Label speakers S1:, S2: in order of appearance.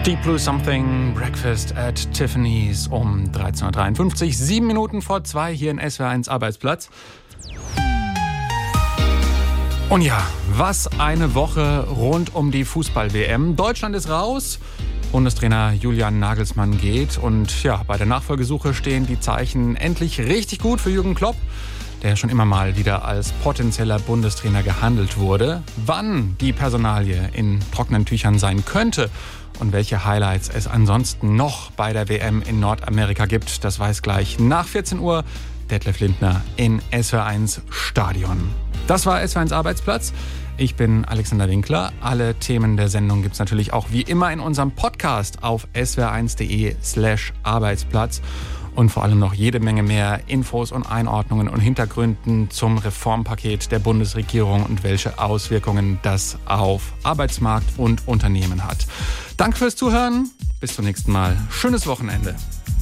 S1: Deep Blue Something, Breakfast at Tiffany's um 13.53 Uhr, 7 Minuten vor 2 hier in SWR1 Arbeitsplatz. Und ja, was eine Woche rund um die Fußball-WM. Deutschland ist raus, Bundestrainer Julian Nagelsmann geht und ja, bei der Nachfolgesuche stehen die Zeichen endlich richtig gut für Jürgen Klopp, der schon immer mal wieder als potenzieller Bundestrainer gehandelt wurde. Wann die Personalie in trockenen Tüchern sein könnte und welche Highlights es ansonsten noch bei der WM in Nordamerika gibt, das weiß gleich nach 14 Uhr Detlef Lindner in SWR1 Stadion. Das war SWR1 Arbeitsplatz. Ich bin Alexander Winkler. Alle Themen der Sendung gibt es natürlich auch wie immer in unserem Podcast auf swr1.de/Arbeitsplatz. Und vor allem noch jede Menge mehr Infos und Einordnungen und Hintergründen zum Reformpaket der Bundesregierung und welche Auswirkungen das auf Arbeitsmarkt und Unternehmen hat. Danke fürs Zuhören. Bis zum nächsten Mal. Schönes Wochenende.